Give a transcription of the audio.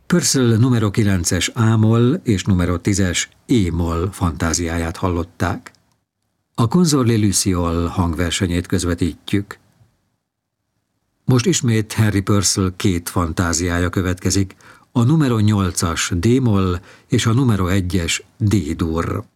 Purcell numero 9-es A-moll és numero 10-es E-moll fantáziáját hallották. A Console Luciole hangversenyét közvetítjük. Most ismét Henry Purcell két fantáziája következik, a numero 8-as D-moll és a numero 1-es D-dur.